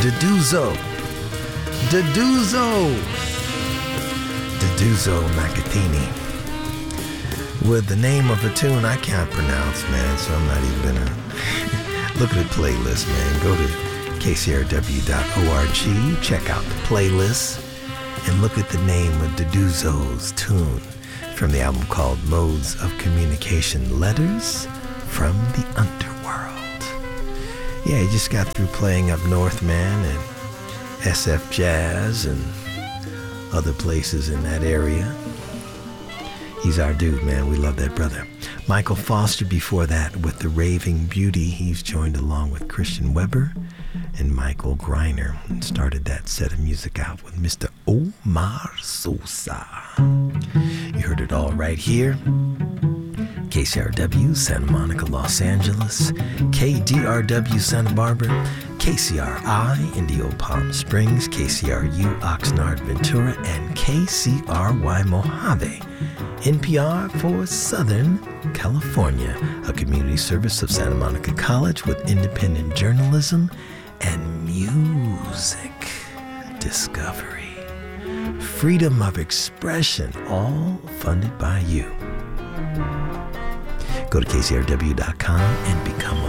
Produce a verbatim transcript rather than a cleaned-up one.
Deduzo. Deduzo. Deduzo Macatini. With the name of a tune I can't pronounce, man, so I'm not even gonna look at the playlist, man. Go to K C R W dot org, check out the playlist, and look at the name of Deduzo's tune from the album called Modes of Communication, Letters from the Underworld. Yeah, he just got through playing up north, man, and S F Jazz and other places in that area. He's our dude, man. We love that brother. Michael Foster before that with The Raving Beauty. He's joined along with Christian Weber and Michael Greiner and started that set of music out with Mister Omar Sosa. You heard it all right here. K C R W, Santa Monica, Los Angeles, K D R W, Santa Barbara, K C R I, Indio Palm Springs, K C R U, Oxnard, Ventura, and K C R Y, Mojave. N P R for Southern California, a community service of Santa Monica College with independent journalism and music discovery. Freedom of expression, all funded by you. Go to K C R W dot com and become a